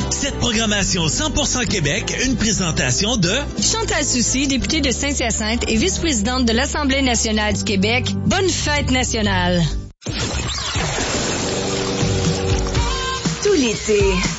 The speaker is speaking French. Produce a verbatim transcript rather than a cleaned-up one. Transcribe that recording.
Cette programmation cent pour cent Québec, une présentation de Chantal Soucy, députée de Saint-Hyacinthe et vice-présidente de l'Assemblée nationale du Québec. Bonne fête nationale! Tout l'été,